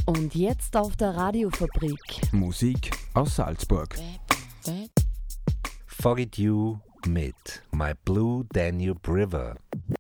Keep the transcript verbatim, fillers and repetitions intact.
Und jetzt auf der Radiofabrik. Musik aus Salzburg. Foggy Dew mit My Blue Danube River.